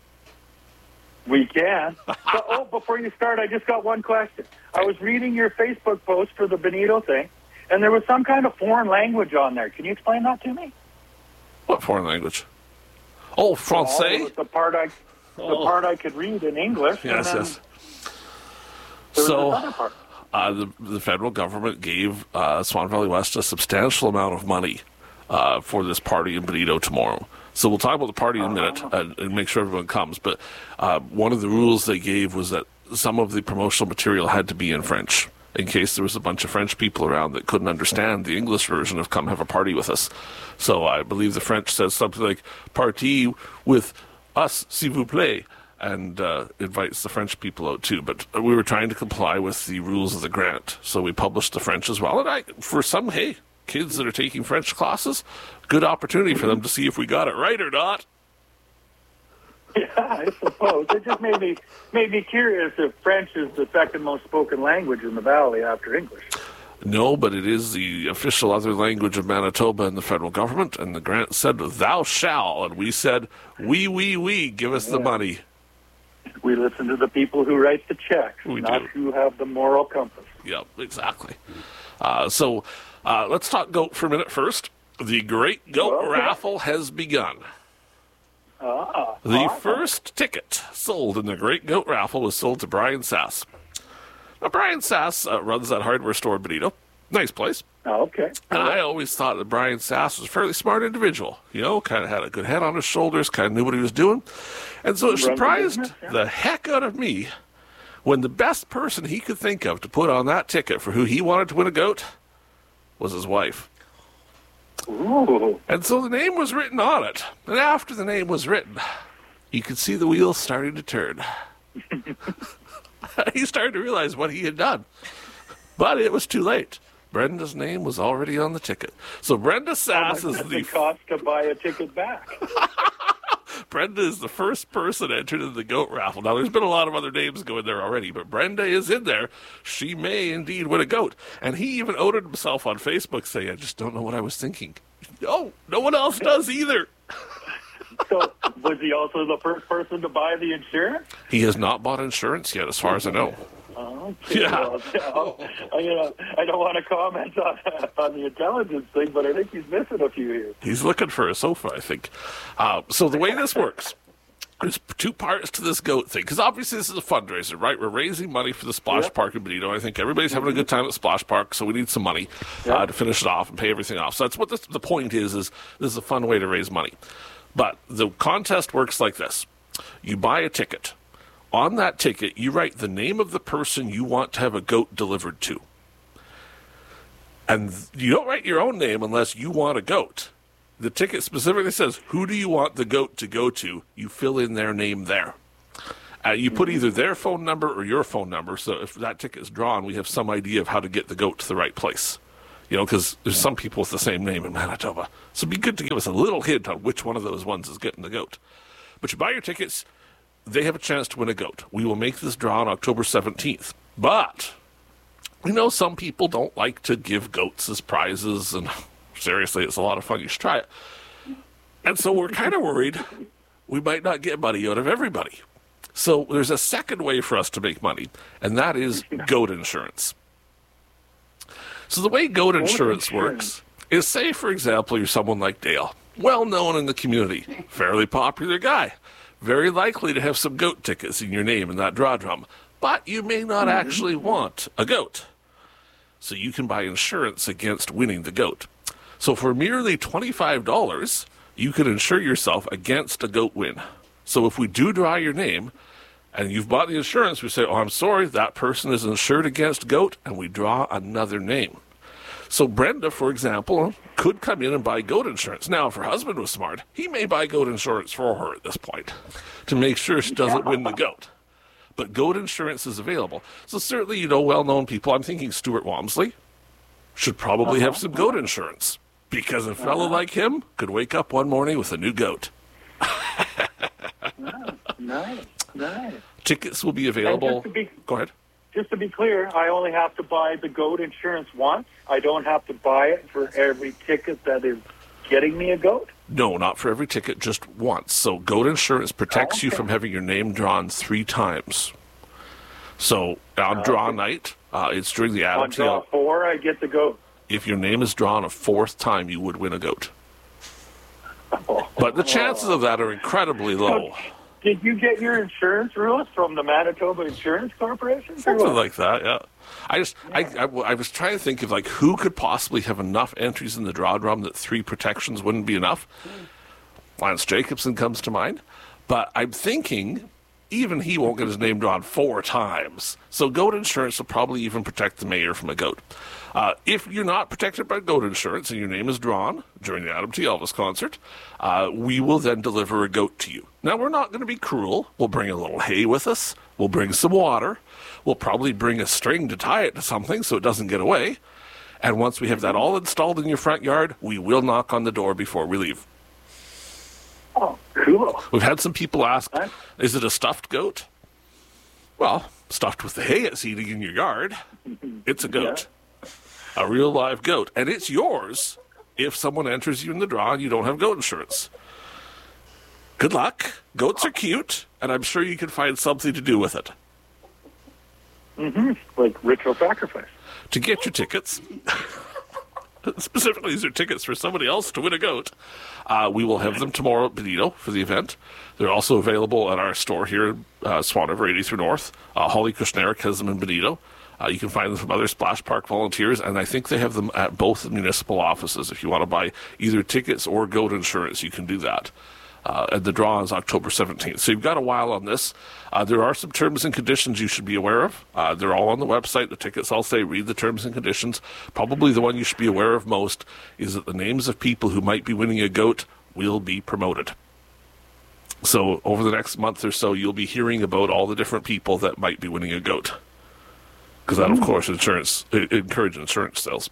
We can. But, oh, before you start, I just got one question. I was reading your Facebook post for the Benito thing, and there was some kind of foreign language on there. Can you explain that to me? What foreign language? Oh, Oh, Francais? the part I, the Oh. part I could read in English. and Yes, then yes. There was So, this other part. uh, the, the federal government gave uh, Swan Valley West a substantial amount of money uh, for this party in Benito tomorrow. So we'll talk about the party in a minute and, and make sure everyone comes. But uh, one of the rules they gave was that some of the promotional material had to be in French, in case there was a bunch of French people around that couldn't understand the English version of "Come Have a Party with Us." So I believe the French says something like "Party with us, s'il vous plaît," and uh, invites the French people out too. But we were trying to comply with the rules of the grant, so we published the French as well. And I, for some, hey, kids that are taking French classes, good opportunity for them to see if we got it right or not. Yeah, I suppose. It just made me made me curious if French is the second most spoken language in the valley after English. No, but it is the official other language of Manitoba and the federal government, and the grant said, "Thou shall," and we said, "We, we, we, give us the Yeah. money." We listen to the people who write the checks, We not do. who have the moral compass. Yep, exactly. Uh, so uh, let's talk goat for a minute first. The Great Goat Okay. Raffle has begun. Ah, The awesome. first ticket sold in the Great Goat Raffle was sold to Brian Sass. Now, Brian Sass uh, runs that hardware store in Benito. Nice place. Oh, okay. And I always thought that Brian Sass was a fairly smart individual. You know, kind of had a good head on his shoulders, kind of knew what he was doing. And so it Runs a surprised business, yeah. the heck out of me when the best person he could think of to put on that ticket for who he wanted to win a goat was his wife. Ooh. And so the name was written on it. And after the name was written, you could see the wheels starting to turn. He started to realize what he had done. But it was too late. Brenda's name was already on the ticket. So Brenda Sass is What's the it cost to buy a ticket back? Brenda is the first person entered in the goat raffle. Now, there's been a lot of other names going there already, but Brenda is in there. She may indeed win a goat. And he even outed himself on Facebook saying, "I just don't know what I was thinking." No, no one else does either. So, was he also the first person to buy the insurance? He has not bought insurance yet, as far as I know. Oh, okay. Yeah. Well, yeah, I, you know, I don't want to comment on, on the intelligence thing, but I think he's missing a few here. He's looking for a sofa, I think. Uh, so the way this works, there's two parts to this goat thing, because obviously this is a fundraiser, right? We're raising money for the Splash Yep. Park in Benito. I think everybody's having a good time at Splash Park, so we need some money uh, Yep. to finish it off and pay everything off. So that's what this, the point is, is this is a fun way to raise money. But the contest works like this. You buy a ticket. On that ticket, you write the name of the person you want to have a goat delivered to. And you don't write your own name unless you want a goat. The ticket specifically says, who do you want the goat to go to? You fill in their name there. Uh, you put either their phone number or your phone number, so if that ticket is drawn, we have some idea of how to get the goat to the right place. You know, because there's some people with the same name in Manitoba. So it'd be good to give us a little hint on which one of those ones is getting the goat. But you buy your tickets, they have a chance to win a goat. We will make this draw on October seventeenth. But we know some people don't like to give goats as prizes, and seriously, it's a lot of fun. You should try it. And so we're kind of worried we might not get money out of everybody. So there's a second way for us to make money, and that is goat insurance. So the way goat insurance works is, say, for example, you're someone like Dale, well known in the community, fairly popular guy, very likely to have some goat tickets in your name in that draw drum, but you may not actually want a goat. So you can buy insurance against winning the goat. So for merely twenty-five dollars, you can insure yourself against a goat win. So if we do draw your name, and you've bought the insurance, we say, oh, I'm sorry, that person is insured against goat, and we draw another name. So Brenda, for example, could come in and buy goat insurance. Now, if her husband was smart, he may buy goat insurance for her at this point to make sure she doesn't win the goat. But goat insurance is available. So certainly, you know, well-known people, I'm thinking Stuart Walmsley, should probably have some goat insurance, because a fellow like him could wake up one morning with a new goat. Nice, nice. Tickets will be available. Be, Go ahead. Just to be clear, I only have to buy the goat insurance once. I don't have to buy it for every ticket that is getting me a goat? No, not for every ticket, just once. So goat insurance protects oh, okay. you from having your name drawn three times. So on draw okay. night, uh, it's during the Adam On draw four, I get the goat. If your name is drawn a fourth time, you would win a goat. But the chances of that are incredibly low. Did you get your insurance rules from the Manitoba Insurance Corporation? Something like that, yeah. I just, yeah. I, I, I was trying to think of like who could possibly have enough entries in the draw drum that three protections wouldn't be enough. Lance Jacobson comes to mind, but I'm thinking even he won't get his name drawn four times. So goat insurance will probably even protect the mayor from a goat. Uh, if you're not protected by goat insurance and your name is drawn during the Adam T. Elvis concert, uh, we will then deliver a goat to you. Now, we're not going to be cruel. We'll bring a little hay with us. We'll bring some water. We'll probably bring a string to tie it to something so it doesn't get away. And once we have that all installed in your front yard, we will knock on the door before we leave. Oh, cool. We've had some people ask, is it a stuffed goat? Well, stuffed with the hay it's eating in your yard. It's a goat. Yeah. A real live goat. And it's yours if someone enters you in the draw and you don't have goat insurance. Good luck. Goats are cute, and I'm sure you can find something to do with it. Mm-hmm. Like ritual sacrifice. To get your tickets, specifically these are tickets for somebody else to win a goat, uh, we will have them tomorrow at Benito for the event. They're also available at our store here in uh, Swan River eighty-three North. Uh, Holly Kushnerek has them in Benito. Uh, you can find them from other Splash Park volunteers, and I think they have them at both the municipal offices. If you want to buy either tickets or goat insurance, you can do that. Uh, and the draw is October seventeenth. So you've got a while on this. Uh, there are some terms and conditions you should be aware of. Uh, they're all on the website. The tickets all say read the terms and conditions. Probably the one you should be aware of most is that the names of people who might be winning a goat will be promoted. So over the next month or so, you'll be hearing about all the different people that might be winning a goat. Because that, of course, insurance it, encourage insurance sales.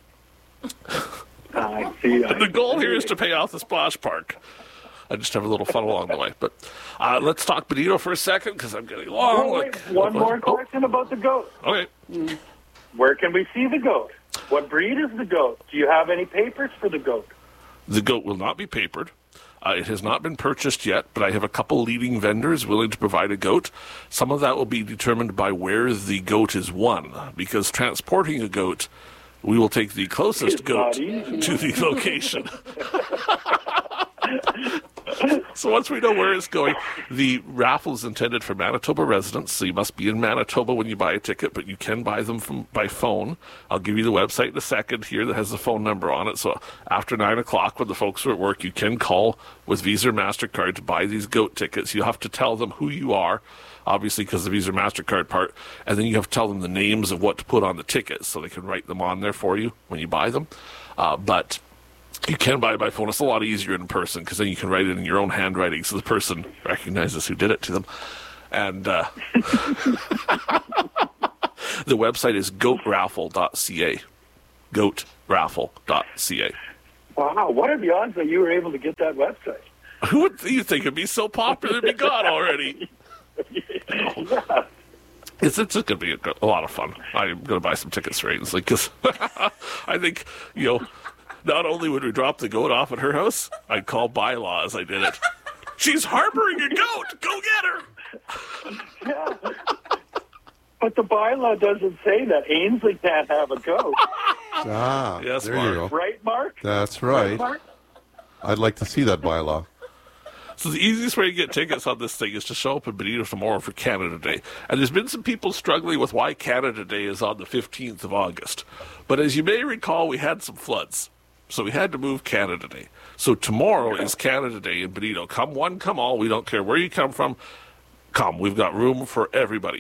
I see. I the goal here is to pay off the Splash Park. I just have a little fun along the way. But uh, let's talk Benito for a second, because I'm getting long. Oh, wait, like, one oh, more oh. question about the goat. Okay. Where can we see the goat? What breed is the goat? Do you have any papers for the goat? The goat will not be papered. Uh, it has not been purchased yet, but I have a couple leading vendors willing to provide a goat. Some of that will be determined by where the goat is won, because transporting a goat, we will take the closest It's goat to the location. So once we know where it's going, the raffle is intended for Manitoba residents, so you must be in Manitoba when you buy a ticket, but you can buy them from by phone. I'll give you the website in a second here that has the phone number on it. So after nine o'clock when the folks are at work, you can call with Visa or MasterCard to buy these GOAT tickets. You have to tell them who you are, obviously because the Visa or MasterCard part, and then you have to tell them the names of what to put on the tickets so they can write them on there for you when you buy them. Uh, but you can buy it by phone. It's a lot easier in person because then you can write it in your own handwriting so the person recognizes who did it to them. And uh, the website is goat raffle dot c a. goat raffle dot c a. Wow, what are the odds that you were able to get that website? Who would you think it'd be so popular it'd be gone already? Yeah. It's, it's going to be a, a lot of fun. I'm going to buy some tickets for Ainsley because I think, you know, not only would we drop the goat off at her house, I'd call bylaw as I did it. She's harboring a goat! Go get her! Yeah. But the bylaw doesn't say that Ainsley can't have a goat. Ah, Yes, there Mark. you go. Right, Mark? That's right. Mark? I'd like to see that bylaw. So the easiest way to get tickets on this thing is to show up in Benito tomorrow for Canada Day. And there's been some people struggling with why Canada Day is on the fifteenth of August. But as you may recall, we had some floods. So we had to move Canada Day. So tomorrow is Canada Day in Benito. Come one, come all. We don't care where you come from. Come. We've got room for everybody.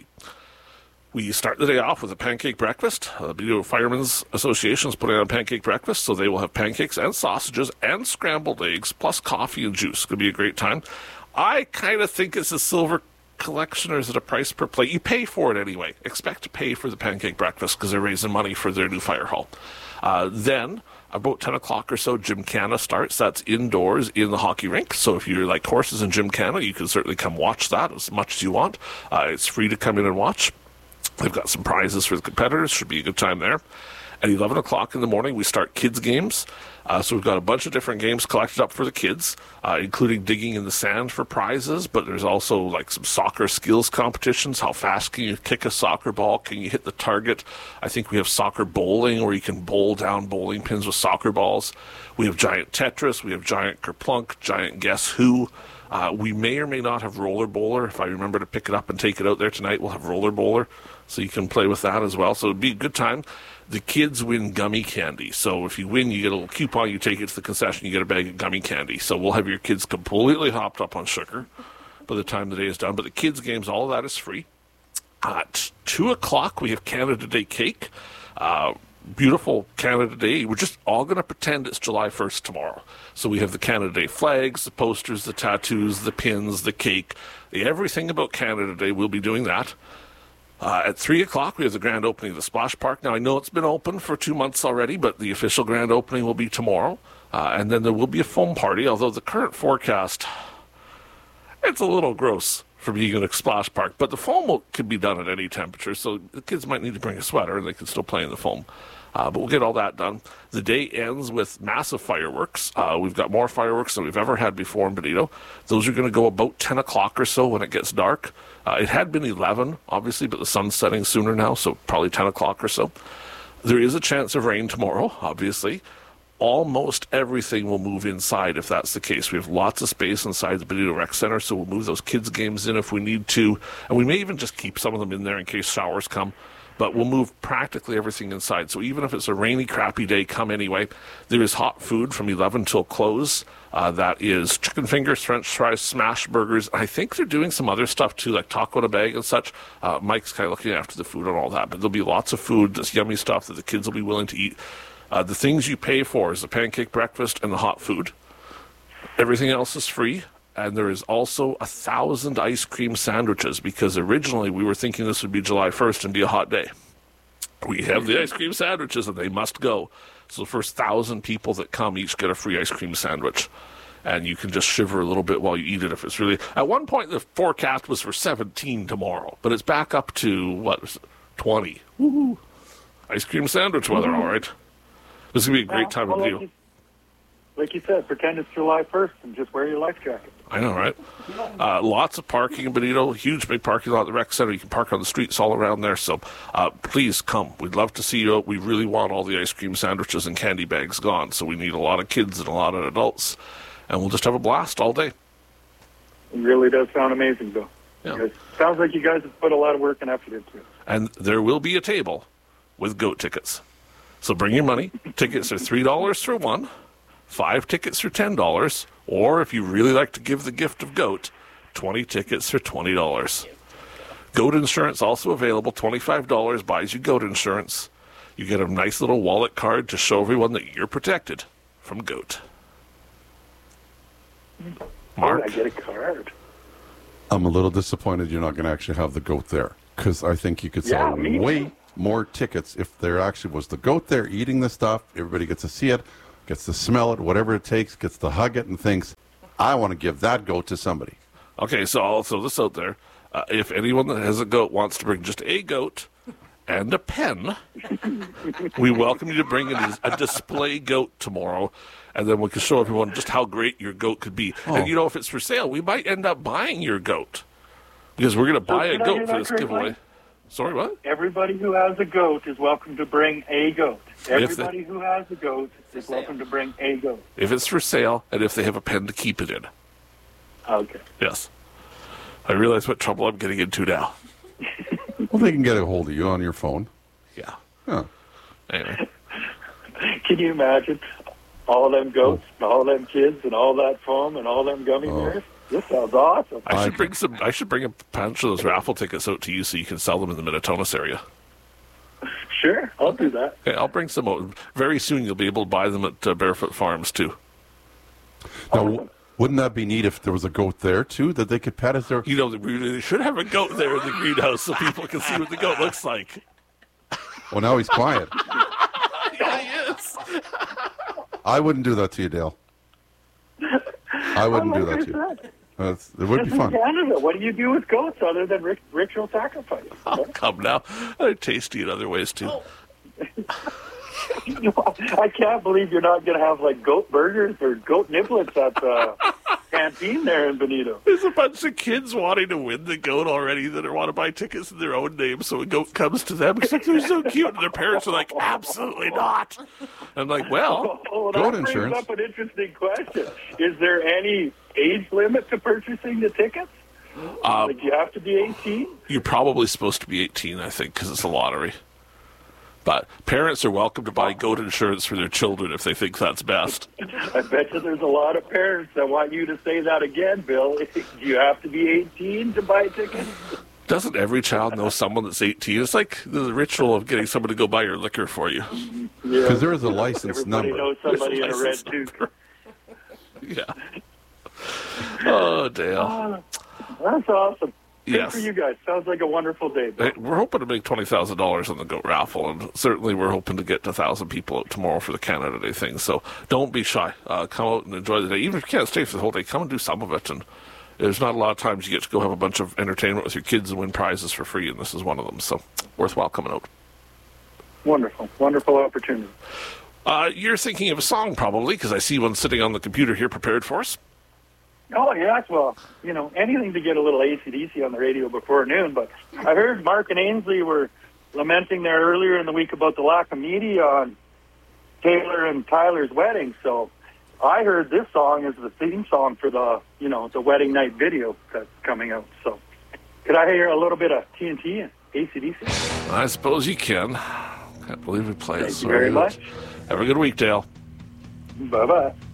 We start the day off with a pancake breakfast. The Benito Firemen's Association is putting on a pancake breakfast, so they will have pancakes and sausages and scrambled eggs, plus coffee and juice. It's going to be a great time. I kind of think it's a silver collection, or is it a price per plate? You pay for it anyway. Expect to pay for the pancake breakfast because they're raising money for their new fire hall. Uh, then, about ten o'clock or so, Gymkhana starts. That's indoors in the hockey rink. So if you like horses in Gymkhana, you can certainly come watch that as much as you want. Uh, it's free to come in and watch. They've got some prizes for the competitors. Should be a good time there. At eleven o'clock in the morning, we start kids' games. Uh, so we've got a bunch of different games collected up for the kids, uh, including digging in the sand for prizes. But there's also like some soccer skills competitions. How fast can you kick a soccer ball? Can you hit the target? I think we have soccer bowling, where you can bowl down bowling pins with soccer balls. We have giant Tetris. We have giant Kerplunk, giant Guess Who. Uh, we may or may not have Roller Bowler. If I remember to pick it up and take it out there tonight, we'll have Roller Bowler, so you can play with that as well. So it'd be a good time. The kids win gummy candy. So if you win, you get a little coupon, you take it to the concession, you get a bag of gummy candy. So we'll have your kids completely hopped up on sugar by the time the day is done. But the kids' games, all of that is free. At two o'clock, we have Canada Day cake. Uh, beautiful Canada Day. We're just all going to pretend it's July first tomorrow. So we have the Canada Day flags, the posters, the tattoos, the pins, the cake, the everything about Canada Day. We'll be doing that. Uh, at three o'clock, we have the grand opening of the Splash Park. Now, I know it's been open for two months already, but the official grand opening will be tomorrow. Uh, and then there will be a foam party, although the current forecast, it's a little gross for being a splash park. But the foam will, can be done at any temperature, so the kids might need to bring a sweater, and they can still play in the foam. Uh, but we'll get all that done. The day ends with massive fireworks. Uh, we've got more fireworks than we've ever had before in Benito. Those are going to go about ten o'clock or so when it gets dark. Uh, it had been eleven, obviously, but the sun's setting sooner now, so probably ten o'clock or so. There is a chance of rain tomorrow, obviously. Almost everything will move inside if that's the case. We have lots of space inside the Benito Rec Center, so we'll move those kids' games in if we need to. And we may even just keep some of them in there in case showers come. But we'll move practically everything inside. So even if it's a rainy, crappy day, come anyway. There is hot food from eleven till close. Uh, that is chicken fingers, french fries, smash burgers. I think they're doing some other stuff too, like taco in a bag and such. Uh, Mike's kind of looking after the food and all that. But there'll be lots of food, this yummy stuff that the kids will be willing to eat. Uh, the things you pay for is the pancake breakfast and the hot food. Everything else is free. And there is also a thousand ice cream sandwiches, because originally we were thinking this would be July first and be a hot day. We have the ice cream sandwiches, and they must go. So the first thousand people that come each get a free ice cream sandwich. And you can just shiver a little bit while you eat it if it's really... At one point, the forecast was for seventeen tomorrow, but it's back up to, what, twenty. Woohoo! Ice cream sandwich weather, all right. This is going to be a great time well, of like deal. you, like you said, pretend it's July first and just wear your life jacket. I know, right? Uh, lots of parking in Benito, huge big parking lot at the rec center. You can park on the streets all around there. So uh, please come. We'd love to see you. We really want all the ice cream sandwiches and candy bags gone. So we need a lot of kids and a lot of adults. And we'll just have a blast all day. It really does sound amazing, Bill. Yeah. It sounds like you guys have put a lot of work and effort into it. And there will be a table with goat tickets. So bring your money. Tickets are three dollars for one, five tickets for ten dollars, or if you really like to give the gift of goat, twenty tickets for twenty dollars. Goat insurance also available. twenty-five dollars buys you goat insurance. You get a nice little wallet card to show everyone that you're protected from goat. Mark? Oh, I get a card. I'm a little disappointed you're not going to actually have the goat there, because I think you could Yeah, sell me way too. more tickets if there actually was the goat there eating the stuff. Everybody gets to see it, gets to smell it, whatever it takes, gets to hug it and thinks, I want to give that goat to somebody. Okay, so I'll throw this out there. Uh, if anyone that has a goat wants to bring just a goat and a pen, we welcome you to bring a, a display goat tomorrow, and then we can show everyone just how great your goat could be. Oh. And, you know, if it's for sale, we might end up buying your goat, because we're going to buy a did I goat hear for that this correctly? giveaway. Sorry, what? Everybody who has a goat is welcome to bring a goat. they- Everybody who has a goat is welcome to bring a goat. If it's for sale, and if they have a pen to keep it in. Okay. Yes. I realize what trouble I'm getting into now. Well, they can get a hold of you on your phone. Yeah. Huh. Anyway. Can you imagine all them goats and all them kids and all that foam and all them gummy Oh. bears? This sounds awesome. I should I- bring some. I should bring a bunch of those raffle tickets out to you so you can sell them in the Minnetonka area. Sure, I'll do that. Okay, I'll bring some out. Very soon you'll be able to buy them at uh, Barefoot Farms too. Now, w- wouldn't that be neat if there was a goat there, too, that they could pet as their... You know, they really should have a goat there in the greenhouse so people can see what the goat looks like. Well, now he's quiet. Yeah, he is. I wouldn't do that to you, Dale. I wouldn't do that to you. That's, it would This be is fun. Canada. What do you do with goats other than rit- ritual sacrifice? Oh, come now. They're tasty in other ways too. I can't believe you're not going to have like goat burgers or goat niblets at the canteen there in Benito. There's a bunch of kids wanting to win the goat already that want to buy tickets in their own name, so a goat comes to them. It's like, they're so cute. And their parents are like, absolutely not. I'm like, well, Oh, that Goat brings insurance. up an interesting question. Is there any age limit to purchasing the tickets? um, Like you have to be eighteen? you're probably supposed to be eighteen, I think, because it's a lottery. But parents are welcome to buy goat insurance for their children if they think that's best. I bet you there's a lot of parents that want you to say that again, Bill. Do you have to be eighteen to buy tickets? Doesn't every child know someone that's eighteen? It's like the ritual of getting someone to go buy your liquor for you. Yeah. Because there is a license Everybody number. knows somebody in a red License toque. Yeah. Oh, Dale. Oh, that's awesome. Good Yes. for you guys. Sounds like a wonderful day, Bill. Hey, we're hoping to make twenty thousand dollars on the goat raffle, and certainly we're hoping to get one thousand people out tomorrow for the Canada Day thing. So don't be shy. Uh, come out and enjoy the day. Even if you can't stay for the whole day, come and do some of it. And there's not a lot of times you get to go have a bunch of entertainment with your kids and win prizes for free, and this is one of them. So worthwhile coming out. Wonderful. Wonderful opportunity. Uh, you're thinking of a song probably, because I see one sitting on the computer here prepared for us. Oh, yes. Well, you know, anything to get a little A C D C on the radio before noon. But I heard Mark and Ainsley were lamenting there earlier in the week about the lack of media on Taylor and Tyler's wedding. So I heard this song is the theme song for the, you know, the wedding night video that's coming out. So could I hear a little bit of T N T and A C D C? I suppose you can. Can't believe we play it. Thank you Sorry. very much. Have a good week, Dale. Bye-bye.